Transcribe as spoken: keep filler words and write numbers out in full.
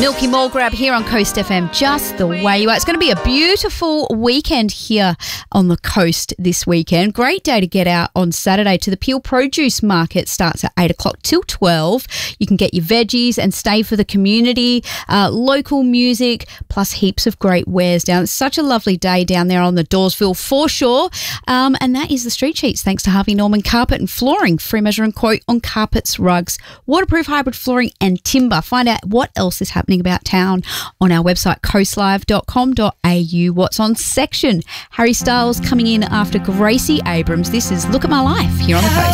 Milky Mall Grab here on Coast F M, just the way you are. It's going to be a beautiful weekend here on the coast this weekend. Great day to get out on Saturday to the Peel Produce Market. Starts at eight o'clock till twelve. You can get your veggies and stay for the community, uh, local music, plus heaps of great wares down. It's such a lovely day down there on the Dawesville foreshore. Um, and that is the Street Sheets, thanks to Harvey Norman Carpet and Flooring. Free measure and quote on carpets, rugs, waterproof hybrid flooring and timber. Find out what else is happening about town on our website coastlive dot com dot a u. What's on section? Harry Styles coming in after Gracie Abrams. This is Look at My Life here on the coast.